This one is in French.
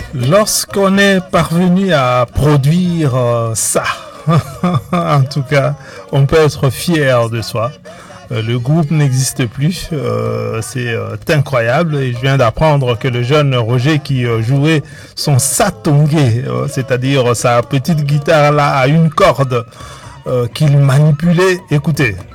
Lorsqu'on est parvenu à produire ça, en tout cas, on peut être fier de soi. Le groupe n'existe plus, c'est incroyable et je viens d'apprendre que le jeune Roger qui jouait son satongé, c'est-à-dire sa petite guitare là à une corde qu'il manipulait, écoutez,